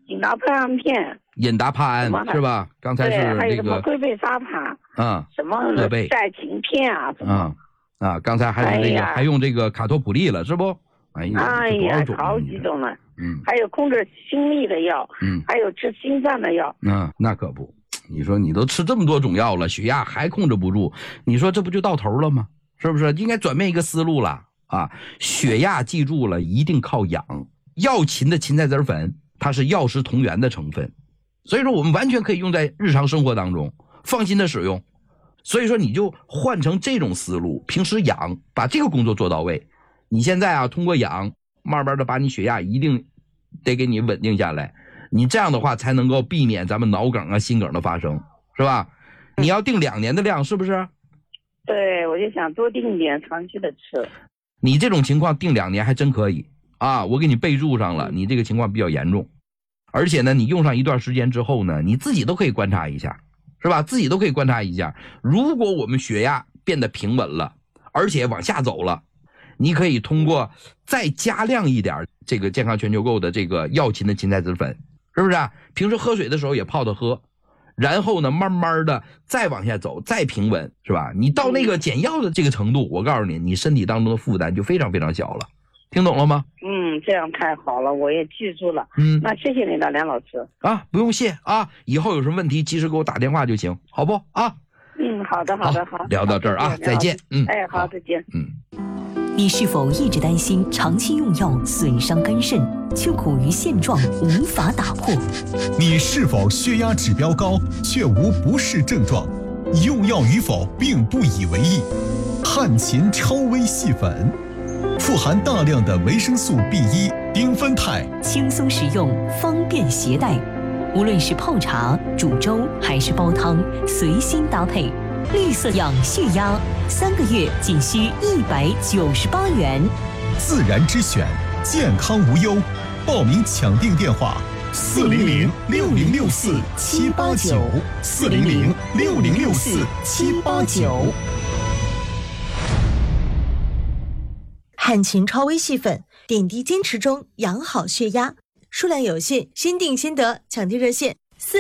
ind达帕胺片， 引达帕胺是吧？刚才是还有什么这个龟背沙盘，什么乐贝寨芹片啊，什么刚才还是这个，还用这个卡托普利了，是不？哎呀，多少种？ 好几种了。还有控制心率的药，还有治心脏的药。 那可不，你说你都吃这么多种药了，血压还控制不住，你说这不就到头了吗？是不是？应该转变一个思路了啊！血压记住了，一定靠养。药芹的芹菜籽粉，它是药食同源的成分，所以说我们完全可以用在日常生活当中，放心的使用。所以说你就换成这种思路，平时养，把这个工作做到位。你现在啊，通过养，慢慢的把你血压一定得给你稳定下来。你这样的话才能够避免咱们脑梗啊、心梗的发生，是吧？你要定2年的量，是不是？ 对，我就想多定一点，长期的吃。 你这种情况定2年还真可以啊，我给你备注上了，你这个情况比较严重。而且呢，你用上一段时间之后呢，你自己都可以观察一下，是吧？自己都可以观察一下，如果我们血压变得平稳了，而且往下走了，你可以通过再加量一点这个健康全球购的这个药芹的芹菜籽粉，是不是啊？平时喝水的时候也泡着喝，然后呢，慢慢的再往下走，再平稳，是吧？你到那个减药的这个程度，我告诉你，你身体当中的负担就非常非常小了。听懂了吗？ 这样太好了，我也记住了。那谢谢你了，梁老师。 不用谢啊，以后有什么问题及时给我打电话就行，好不啊？ 好的，好。 聊到这儿啊，再见。 好，再见。 你是否一直担心长期用药损伤肝肾，却苦于现状无法打破？ 你是否血压指标高，却无不适症状？用药与否并不以为意。汉芹超微细粉，富含大量的维生素 B1、丁酚肽， 轻松食用，方便携带。无论是泡茶、煮粥还是煲汤，随心搭配。绿色养血压，3个月仅需198元。 自然之选，健康无忧。报名抢订电话：400-6064-789，400-6064-789。 汉芹超微细粉，点滴坚持中，养好血压，数量有限，先订先得，抢订热线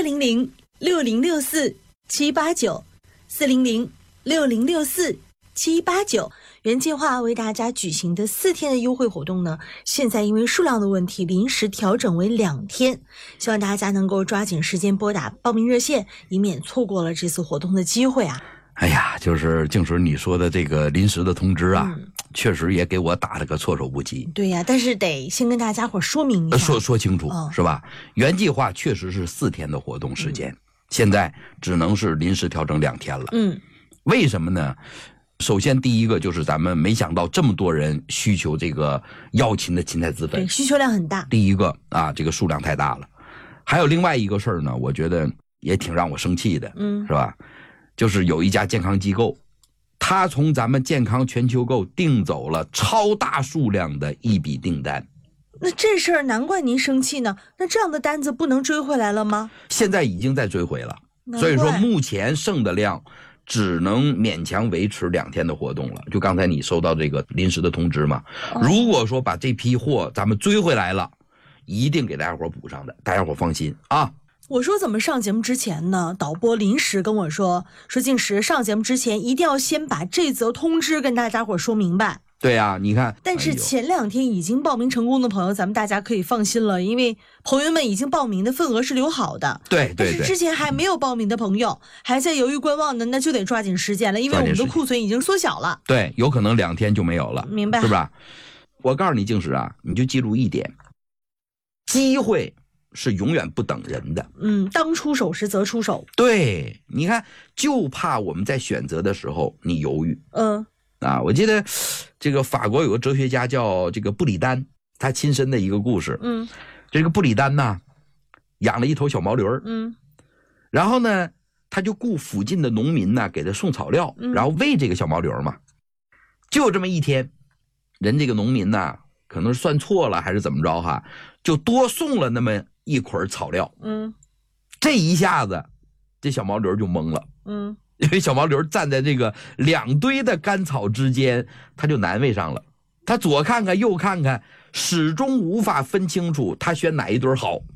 ：400-6064-789，400-6064-789。原计划为大家举行的4天的优惠活动呢，现在因为数量的问题，临时调整为2天，希望大家能够抓紧时间拨打报名热线，以免错过了这次活动的机会啊。 哎呀，就是静水你说的这个临时的通知啊，确实也给我打了个措手不及。 对呀，但是得先跟大家伙说明一下， 说清楚，是吧？原计划确实是4天的活动时间，现在只能是临时调整2天了。为什么呢？首先第一个就是咱们没想到这么多人需求这个药芹的芹菜籽粉， 对，需求量很大。 第一个啊，这个数量太大了。还有另外一个事儿呢，我觉得也挺让我生气的，是吧？就是有一家健康机构，他从咱们健康全球购订走了超大数量的一笔订单。 那这事儿难怪您生气呢。那这样的单子不能追回来了吗？ 现在已经在追回了，所以说目前剩的量只能勉强维持2天的活动了。就刚才你收到这个临时的通知嘛，如果说把这批货咱们追回来了，一定给大家伙补上的，大家伙放心啊。 我说怎么上节目之前呢，导播临时跟我说静时上节目之前一定要先把这则通知跟大家伙说明白。 对啊，你看， 但是前2天已经报名成功的朋友，咱们大家可以放心了，因为朋友们已经报名的份额是留好的。 对， 但是之前还没有报名的朋友，还在犹豫观望的，那就得抓紧时间了，因为我们的库存已经缩小了。 对，有可能2天就没有了， 明白是吧？我告诉你，静时啊，你就记住一点，机会是永远不等人的。 当出手时则出手。 对，你看，就怕我们在选择的时候你犹豫。我记得这个法国有个哲学家叫这个布里丹，他亲身的一个故事。这个布里丹呢，养了一头小毛驴。然后呢，他就雇附近的农民呢给他送草料，然后喂这个小毛驴嘛。就这么一天，人这个农民呢，可能是算错了还是怎么着哈，就多送了那么一捆草料。这一下子，这小毛驴就懵了。因为小毛驴站在这个2堆的干草之间，他就难为上了。他左看看右看看，始终无法分清楚他选哪一堆好。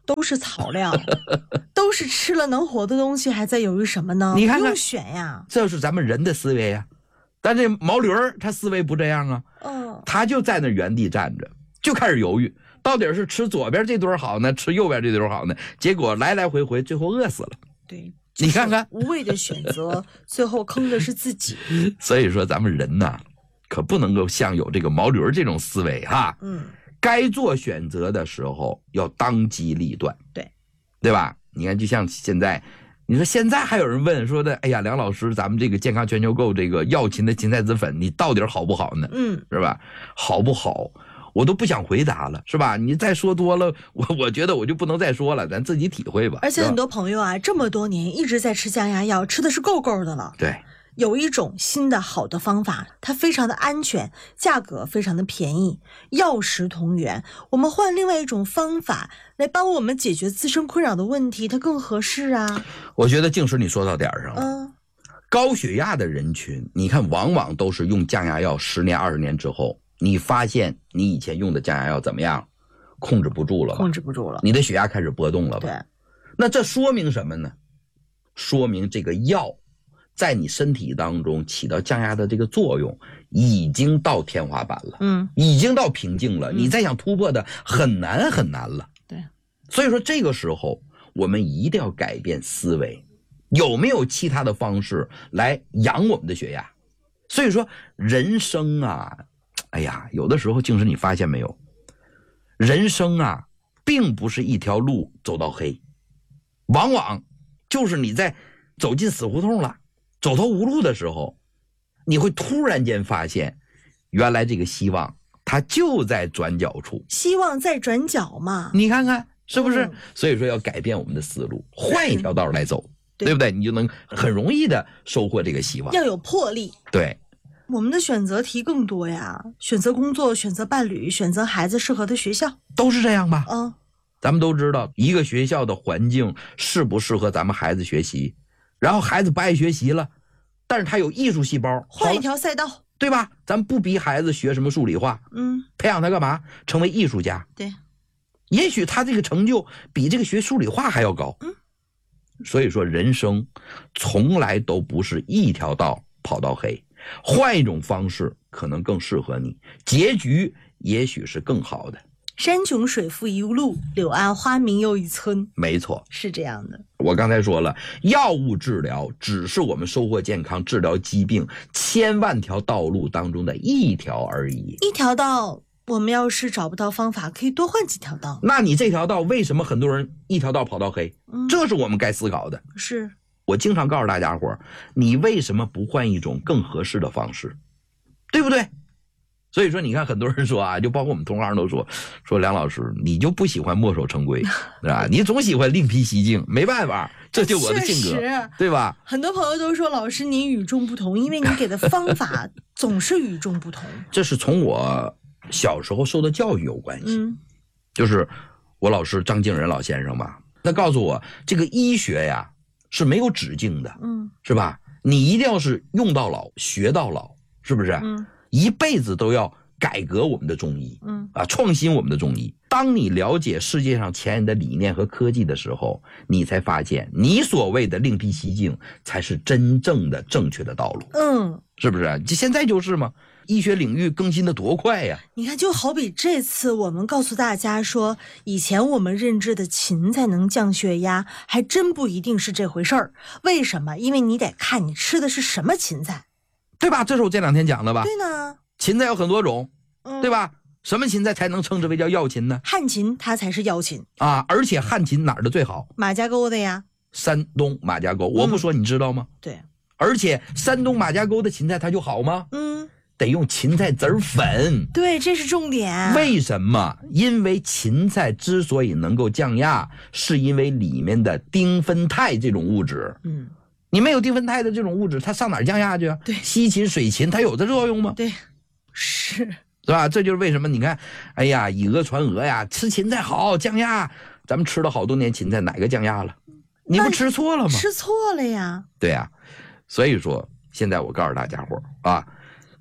都是草料，都是吃了能活的东西，还在犹豫什么呢？ 你看看， 不用选呀， 这是咱们人的思维呀。但这毛驴儿他思维不这样啊，他就在那原地站着，就开始犹豫，到底是吃左边这堆好呢，吃右边这堆好呢？结果来来回回，最后饿死了。 对， 你看看， 无谓的选择，最后坑的是自己。 所以说，咱们人呐，可不能够像有这个毛驴这种思维哈。该做选择的时候要当机立断，对吧？你看，就像现在，你说现在还有人问说的，哎呀，梁老师，咱们这个健康全球购这个药秦的芹菜籽粉，你到底好不好呢？是吧？好不好？我都不想回答了，是吧？你再说多了，我觉得我就不能再说了，咱自己体会吧。 而且很多朋友啊，这么多年一直在吃降压药，吃的是够够的了。 对。 有一种新的好的方法，它非常的安全，价格非常的便宜，药食同源。我们换另外一种方法来帮我们解决自身困扰的问题，它更合适啊。 我觉得静时你说到点上了。高血压的人群，你看往往都是用降压药10年20年之后，你发现你以前用的降压药怎么样？控制不住了吧？ 控制不住了， 你的血压开始波动了吧？ 对。 那这说明什么呢？说明这个药在你身体当中起到降压的这个作用已经到天花板了，已经到瓶颈了，你再想突破的很难很难了。 对， 所以说这个时候我们一定要改变思维，有没有其他的方式来养我们的血压？所以说人生啊，哎呀，有的时候静时你发现没有，人生啊并不是一条路走到黑，往往就是你在走进死胡同了，走投无路的时候，你会突然间发现，原来这个希望它就在转角处。 希望在转角嘛， 你看看是不是？所以说要改变我们的思路，换一条道来走，对不对？你就能很容易的收获这个希望。 要有魄力。 对， 我们的选择题更多呀，选择工作，选择伴侣，选择孩子适合的学校， 都是这样吧？咱们都知道一个学校的环境适不适合咱们孩子学习，然后孩子不爱学习了，但是他有艺术细胞， 换一条赛道， 对吧？咱不逼孩子学什么数理化，培养他干嘛？成为艺术家。 对， 也许他这个成就比这个学数理化还要高。所以说人生从来都不是一条道跑到黑，换一种方式可能更适合你，结局也许是更好的。 山穷水复疑无路，柳暗花明又一村。 没错， 是这样的。 我刚才说了，药物治疗只是我们收获健康、治疗疾病千万条道路当中的一条而已。 一条道，我们要是找不到方法，可以多换几条道。 那你这条道为什么很多人一条道跑到黑？这是我们该思考的。 是我经常告诉大家伙，你为什么不换一种更合适的方式？对不对？所以说你看很多人说啊，就包括我们同行都说梁老师你就不喜欢墨守成规，对吧？你总喜欢另辟蹊径，没办法，这就我的性格，对吧？ 很多朋友都说老师你与众不同，因为你给的方法总是与众不同。 这是从我小时候受的教育有关系。就是我老师张敬仁老先生嘛，他告诉我这个医学呀是没有止境的，是吧？你一定要是用到老学到老，是不是？一辈子都要改革我们的中医，创新我们的中医。当你了解世界上前人的理念和科技的时候，你才发现你所谓的另辟蹊径才是真正的正确的道路。是不是？现在就是嘛，医学领域更新的多快呀！ 你看，就好比这次我们告诉大家说，以前我们认知的芹菜能降血压，还真不一定是这回事儿。为什么？因为你得看你吃的是什么芹菜。 对吧？这是我这2天讲的吧？ 对呢， 芹菜有很多种，对吧？什么芹菜才能称之为叫药芹呢？ 旱芹它才是药芹啊！而且旱芹哪儿的最好？ 马家沟的呀， 山东马家沟。我不说你知道吗？ 对。 而且山东马家沟的芹菜它就好吗？得用芹菜籽粉。 对，这是重点。 为什么？因为芹菜之所以能够降压，是因为里面的丁酚酞这种物质。你没有丁酚酞的这种物质，它上哪儿降压去啊？ 对， 西芹、水芹，它有这作用吗？ 对，是吧？这就是为什么你看，哎呀，以讹传讹呀，吃芹菜好降压。咱们吃了好多年芹菜，哪个降压了？你不吃错了吗？ 吃错了呀。 对呀，所以说现在我告诉大家伙啊，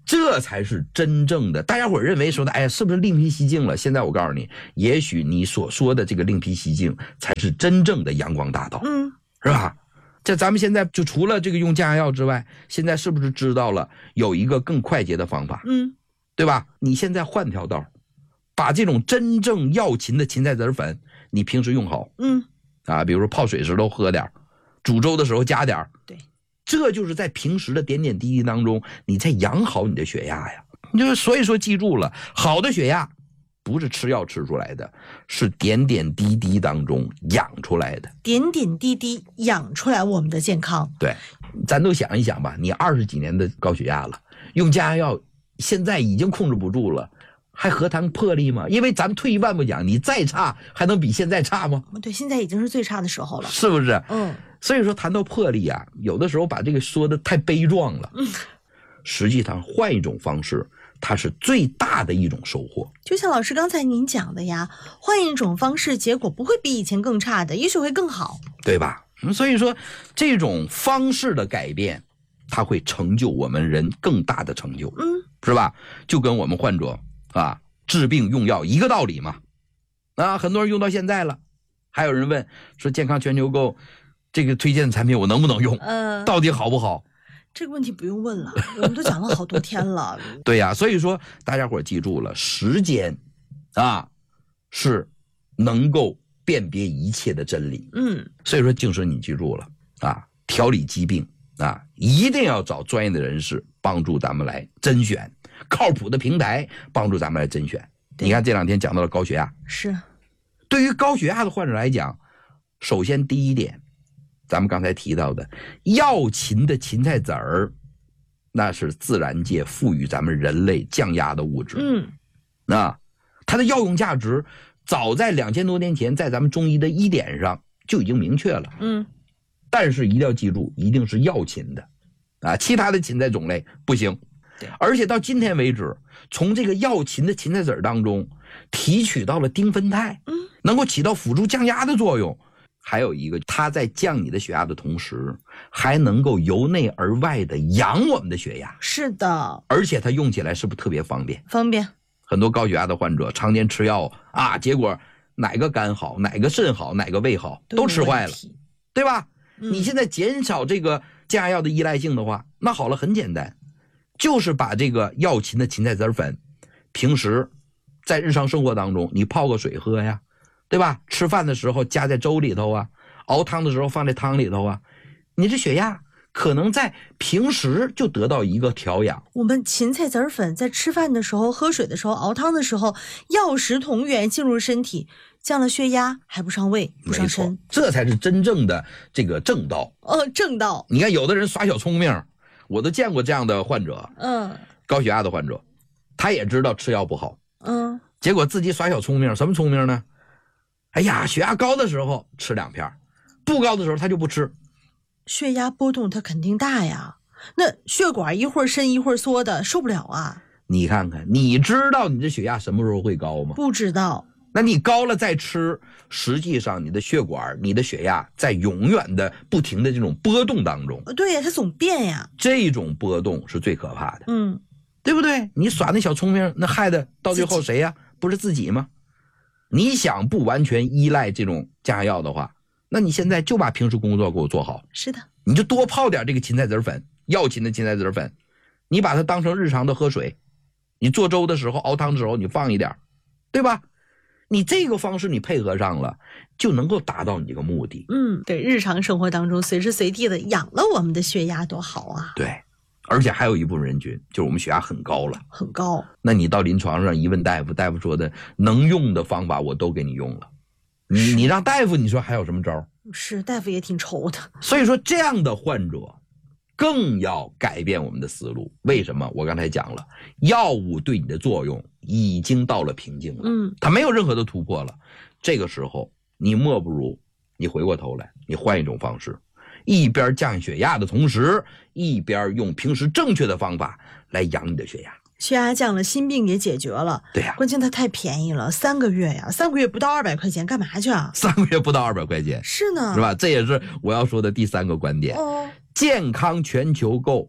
这才是真正的。大家伙认为说的，哎呀，是不是另辟蹊径了？现在我告诉你，也许你所说的这个另辟蹊径才是真正的阳光大道，是吧？这咱们现在就除了这个用降压药之外，现在是不是知道了有一个更快捷的方法？对吧？你现在换条道，把这种真正药芹的芹菜籽粉，你平时用好，比如说泡水时候喝点，煮粥的时候加点， 对。 这就是在平时的点点滴滴当中，你在养好你的血压呀。就是所以说，记住了，好的血压不是吃药吃出来的，是点点滴滴当中养出来的。 点点滴滴养出来我们的健康。 对，咱都想一想吧，你20几年的高血压了，用降压药现在已经控制不住了，还何谈魄力吗？因为咱退一万步讲，你再差还能比现在差吗？ 对，现在已经是最差的时候了， 是不是？所以说谈到魄力啊，有的时候把这个说的太悲壮了。实际上换一种方式，它是最大的一种收获。 就像老师刚才您讲的呀，换一种方式，结果不会比以前更差的，也许会更好， 对吧？所以说这种方式的改变，它会成就我们人更大的成就，是吧？就跟我们患者治病用药一个道理嘛。很多人用到现在了，还有人问说健康全球购这个推荐的产品我能不能用？到底好不好？ 这个问题不用问了，我们都讲了好多天了。 对呀，所以说大家伙记住了，时间是能够辨别一切的真理。所以说静师你记住了调理疾病一定要找专业的人士帮助咱们来甄选，靠谱的平台帮助咱们来甄选。你看这2天讲到了高血压， 是对于高血压的患者来讲，首先第一点，咱们刚才提到的药芹的芹菜籽儿，那是自然界赋予咱们人类降压的物质。它的药用价值早在2000多年前在咱们中医的医典上就已经明确了。但是一定要记住，一定是药芹的其他的芹菜种类不行。而且到今天为止，从这个药芹的芹菜籽当中提取到了丁酚肽，能够起到辅助降压的作用。还有一个，它在降你的血压的同时，还能够由内而外的养我们的血压。 是的， 而且它用起来是不是特别方便？ 方便。 很多高血压的患者常年吃药结果哪个肝好，哪个肾好，哪个胃好，都吃坏了，对吧？你现在减少这个降压药的依赖性的话，那好了，很简单，就是把这个药芹的芹菜籽粉，平时在日常生活当中你泡个水喝呀，对吧？吃饭的时候加在粥里头熬汤的时候放在汤里头你这血压可能在平时就得到一个调养。 我们芹菜籽粉在吃饭的时候、喝水的时候、熬汤的时候，药食同源进入身体，降了血压还不伤胃不伤身， 这才是真正的这个正道。 正道。 你看有的人耍小聪明，我都见过这样的患者，高血压的患者，他也知道吃药不好，结果自己耍小聪明。什么聪明呢？哎呀，血压高的时候吃2片，不高的时候他就不吃。 血压波动它肯定大呀，那血管一会儿伸一会儿缩的，受不了啊。 你看看，你知道你这血压什么时候会高吗？ 不知道。 那你高了再吃，实际上你的血管、你的血压在永远的不停的这种波动当中。 对呀，它总变呀。 这种波动是最可怕的。对不对？你耍那小聪明，那害的到最后谁呀？不是自己吗？你想不完全依赖这种降压药的话，那你现在就把平时工作给我做好。 是的， 你就多泡点这个芹菜籽粉，药芹的芹菜籽粉，你把它当成日常的喝水，你做粥的时候、熬汤的时候你放一点，对吧？你这个方式你配合上了，就能够达到你这个目的。 对，日常生活当中随时随地的养了我们的血压多好啊。 对，而且还有一部分人群就是我们血压很高了， 很高。 那你到临床上一问大夫，大夫说的能用的方法我都给你用了，你让大夫你说还有什么招？ 是，大夫也挺愁的。 所以说这样的患者更要改变我们的思路。为什么？我刚才讲了，药物对你的作用已经到了瓶颈了，它没有任何的突破了。这个时候你莫不如你回过头来，你换一种方式，一边降血压的同时，一边用平时正确的方法来养你的血压。 血压降了，心病也解决了。 对呀， 关键它太便宜了，3个月呀，3个月不到200块钱，干嘛去啊 ？3个月不到200块钱， 是呢， 是吧？这也是我要说的第3个观点。健康全球购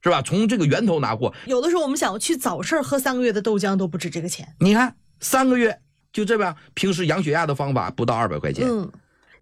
是吧？从这个源头拿货。 有的时候我们想去早市喝3个月的豆浆都不值这个钱。 你看3个月就这样，平时养血压的方法不到200块钱。